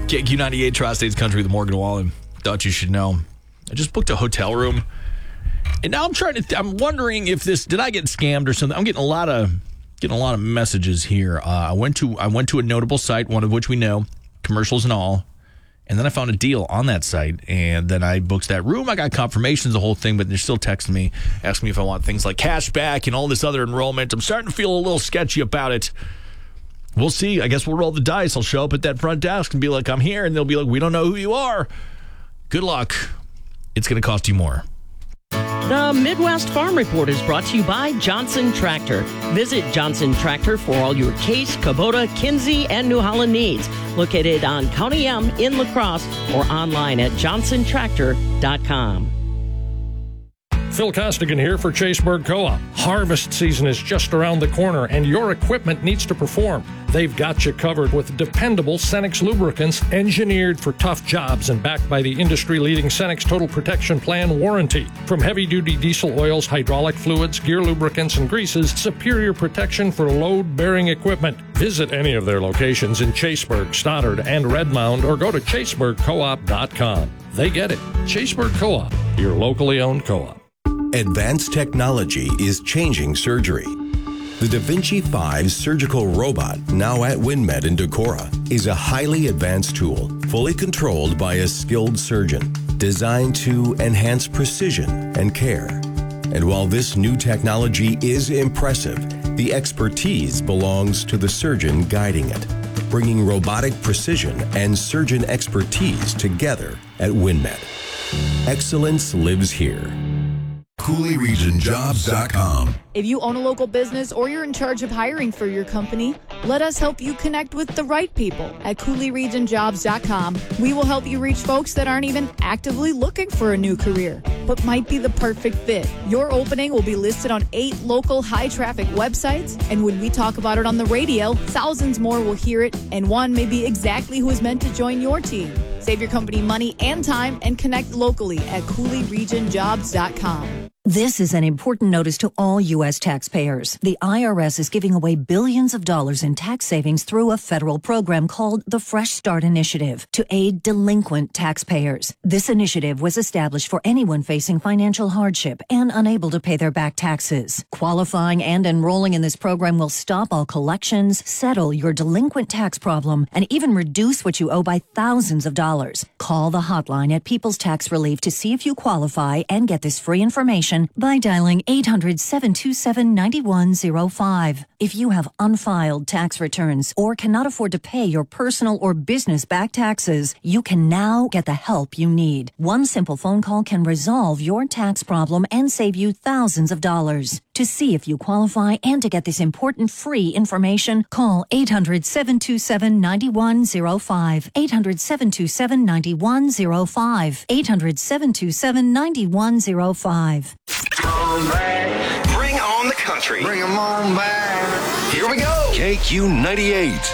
KQ98 Tri-States Country with Morgan Wallen. Thought you should know. I just booked a hotel room, and now I'm wondering if did I get scammed or something? I'm getting a lot of messages here. I went to a notable site, one of which we know, commercials and all, and then I found a deal on that site, and then I booked that room. I got confirmations, the whole thing, but they're still texting me, asking me if I want things like cash back and all this other enrollment. I'm starting to feel a little sketchy about it. We'll see. I guess we'll roll the dice. I'll show up at that front desk and be like, I'm here, and they'll be like, we don't know who you are. Good luck. It's going to cost you more. The Midwest Farm Report is brought to you by Johnson Tractor. Visit Johnson Tractor for all your Case, Kubota, Kinsey, and New Holland needs. Located on County M in La Crosse or online at johnsontractor.com. Phil Costigan here for Chaseburg Co-op. Harvest season is just around the corner, and your equipment needs to perform. They've got you covered with dependable Cenex lubricants engineered for tough jobs and backed by the industry-leading Cenex Total Protection Plan warranty. From heavy-duty diesel oils, hydraulic fluids, gear lubricants, and greases, superior protection for load-bearing equipment. Visit any of their locations in Chaseburg, Stoddard, and Red Mound, or go to chaseburgcoop.com. They get it. Chaseburg Co-op, your locally owned co-op. Advanced technology is changing surgery. The Da Vinci 5 surgical robot, now at WinMed in Decorah, is a highly advanced tool, fully controlled by a skilled surgeon, designed to enhance precision and care. And while this new technology is impressive, the expertise belongs to the surgeon guiding it, bringing robotic precision and surgeon expertise together at WinMed. Excellence lives here. CooleyRegionJobs.com. If you own a local business or you're in charge of hiring for your company, let us help you connect with the right people at CooleyRegionJobs.com. We will help you reach folks that aren't even actively looking for a new career, but might be the perfect fit. Your opening will be listed on 8 local high-traffic websites, and when we talk about it on the radio, thousands more will hear it, and one may be exactly who is meant to join your team. Save your company money and time and connect locally at CooleyRegionJobs.com. This is an important notice to all U.S. taxpayers. The IRS is giving away billions of dollars in tax savings through a federal program called the Fresh Start Initiative to aid delinquent taxpayers. This initiative was established for anyone facing financial hardship and unable to pay their back taxes. Qualifying and enrolling in this program will stop all collections, settle your delinquent tax problem, and even reduce what you owe by thousands of dollars. Call the hotline at People's Tax Relief to see if you qualify and get this free information by dialing 800-727-9105. If you have unfiled tax returns or cannot afford to pay your personal or business back taxes, you can now get the help you need. One simple phone call can resolve your tax problem and save you thousands of dollars. To see if you qualify and to get this important free information, call 800-727-9105. 800-727-9105. 800-727-9105. Bring on the country. Bring 'em on back. Here we go. KQ98.